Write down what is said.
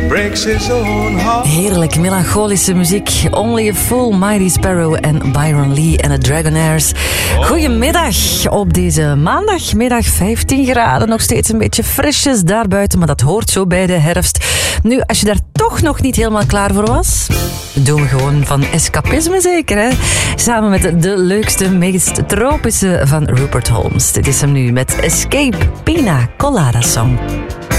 breaks his own heart. Heerlijk melancholische muziek. Only a Fool, Mighty Sparrow en Byron Lee en de Dragonaires. Goedemiddag op deze maandagmiddag, 15 graden. Nog steeds een beetje frisjes daarbuiten, maar dat hoort zo bij de herfst. Nu, als je daar toch nog niet helemaal klaar voor was, doen we gewoon van escapisme zeker, hè? Samen met de leukste, meest tropische van Rupert Holmes. Dit is hem nu met Escape Pina Colada Song.